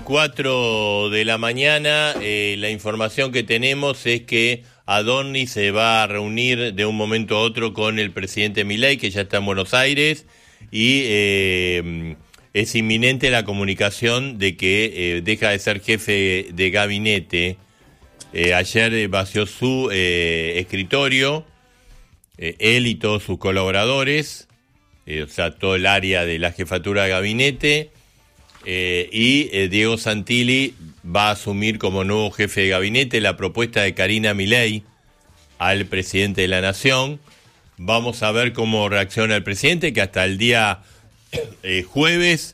4 de la mañana, la información que tenemos es que Adorni se va a reunir de un momento a otro con el presidente Milei, que ya está en Buenos Aires, y es inminente la comunicación de que deja de ser jefe de gabinete. Ayer vació su escritorio, él y todos sus colaboradores, o sea, todo el área de la jefatura de gabinete, y Diego Santilli va a asumir como nuevo jefe de gabinete la propuesta de Karina Milei al presidente de la Nación. Vamos a ver cómo reacciona el presidente, que hasta el día jueves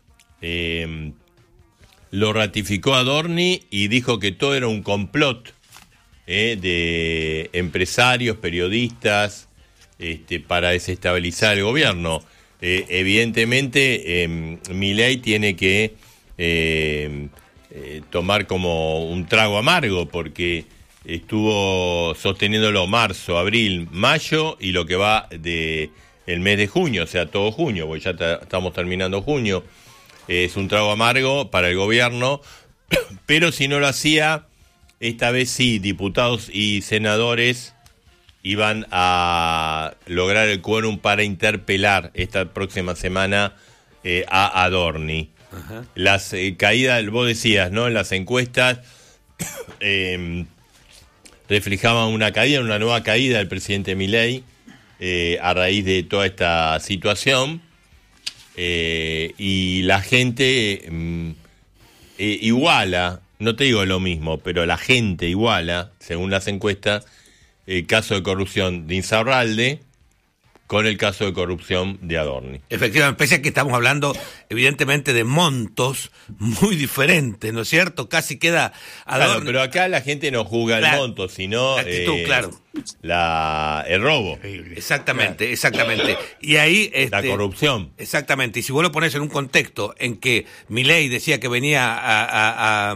lo ratificó Adorni y dijo que todo era un complot de empresarios, periodistas, para desestabilizar el gobierno. Evidentemente, Milei tiene que tomar como un trago amargo, porque estuvo sosteniéndolo marzo, abril, mayo y lo que va de el mes de junio, o sea, todo junio, porque ya estamos terminando junio. Es un trago amargo para el gobierno, pero si no lo hacía, esta vez sí, diputados y senadores iban a lograr el quórum para interpelar esta próxima semana a Adorni. Ajá. Las caídas, vos decías, ¿no? En las encuestas reflejaban una nueva caída del presidente Milei a raíz de toda esta situación, y la gente iguala, no te digo lo mismo, pero la gente iguala, según las encuestas, el caso de corrupción de Insaurralde con el caso de corrupción de Adorni. Efectivamente, pese a que estamos hablando evidentemente de montos muy diferentes, ¿no es cierto? Casi queda Adorni. Claro, pero acá la gente no juzga el monto, sino la actitud, claro. El robo. Exactamente, exactamente. Y ahí la corrupción. Exactamente. Y si vos lo pones en un contexto en que Milei decía que venía a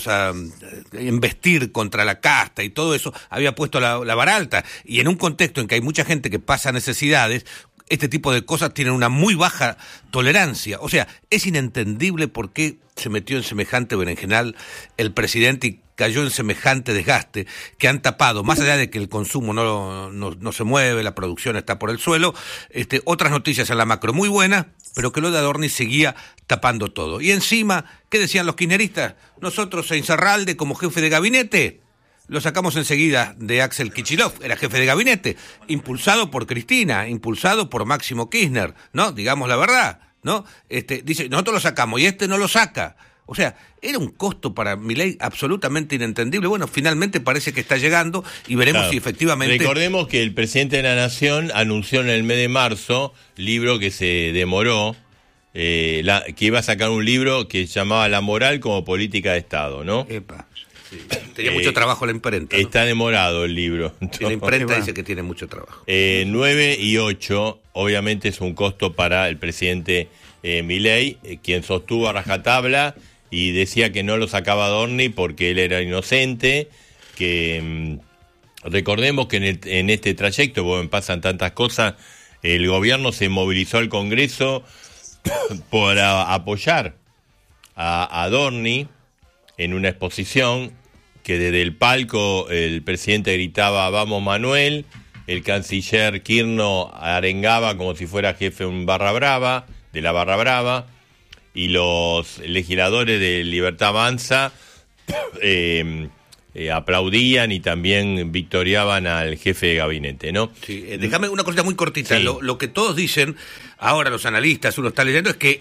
investir contra la casta y todo eso, había puesto la vara alta. Y en un contexto en que hay mucha gente que pasa necesidades, este tipo de cosas tienen una muy baja tolerancia. O sea, es inentendible por qué se metió en semejante berenjenal el presidente y cayó en semejante desgaste, que han tapado, más allá de que el consumo no se mueve, la producción está por el suelo, otras noticias en la macro muy buenas, pero que lo de Adorni seguía tapando todo. Y encima, ¿qué decían los kirchneristas? Nosotros a Insaurralde como jefe de gabinete lo sacamos enseguida de Axel Kicillof, era jefe de gabinete, impulsado por Cristina, impulsado por Máximo Kirchner, ¿no? Digamos la verdad, ¿no? Dice, nosotros lo sacamos y no lo saca. O sea, era un costo para Milei absolutamente inentendible. Bueno, finalmente parece que está llegando y veremos si efectivamente... Recordemos que el presidente de la Nación anunció en el mes de marzo, libro que se demoró, que iba a sacar un libro que se llamaba La moral como política de Estado, ¿no? Epa. Sí. Tenía mucho trabajo la imprenta, ¿no? Está demorado el libro. Sí, la imprenta dice que tiene mucho trabajo. 9 y 8, obviamente es un costo para el presidente Milei, quien sostuvo a rajatabla y decía que no lo sacaba Adorni porque él era inocente, que recordemos que en este trayecto, bueno, pasan tantas cosas, el gobierno se movilizó al Congreso para apoyar a Adorni en una exposición que desde el palco el presidente gritaba "Vamos Manuel", el canciller Kirchner arengaba como si fuera jefe de la Barra Brava, y los legisladores de Libertad Avanza aplaudían y también victoriaban al jefe de gabinete, ¿no? Sí, déjame una cosita muy cortita. Sí. Lo que todos dicen, ahora los analistas, uno está leyendo, es que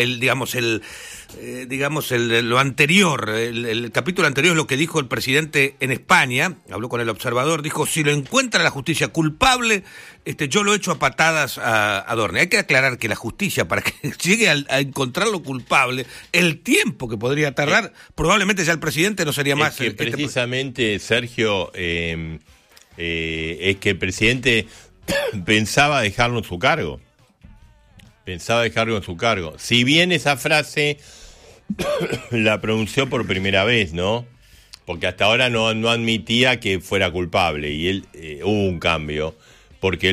lo anterior, el capítulo anterior es lo que dijo el presidente en España, habló con El Observador, dijo, si lo encuentra la justicia culpable, yo lo echo a patadas a Adorni. Hay que aclarar que la justicia, para que llegue a encontrarlo culpable, el tiempo que podría tardar, probablemente ya el presidente no sería más... Es que precisamente, Sergio, es que el presidente pensaba dejarlo en su cargo. Si bien esa frase la pronunció por primera vez, ¿no? Porque hasta ahora no admitía que fuera culpable, y él hubo un cambio, porque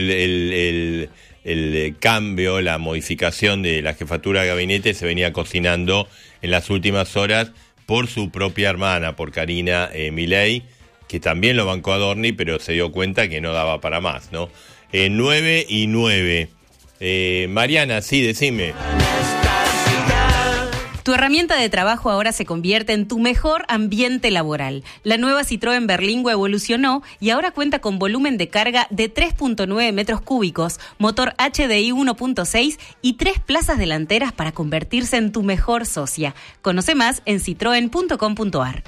el cambio, la modificación de la jefatura de gabinete se venía cocinando en las últimas horas por su propia hermana, por Karina Milei, que también lo bancó a Adorni, pero se dio cuenta que no daba para más, ¿no? 9:09. Mariana, sí, decime. Tu herramienta de trabajo ahora se convierte en tu mejor ambiente laboral. La nueva Citroën Berlingo evolucionó y ahora cuenta con volumen de carga de 3.9 metros cúbicos, motor HDI 1.6 y 3 plazas delanteras para convertirse en tu mejor socia. Conoce más en citroen.com.ar.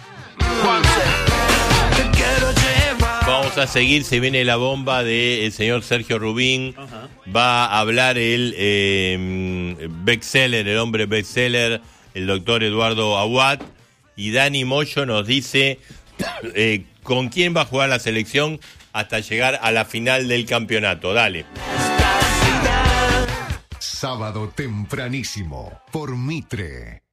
Vamos a seguir, se viene la bomba del señor Sergio Rubín. Va a hablar el bestseller, el hombre bestseller, el doctor Eduardo Aguad, y Dani Moyo nos dice con quién va a jugar la selección hasta llegar a la final del campeonato. Dale. Sábado tempranísimo por Mitre.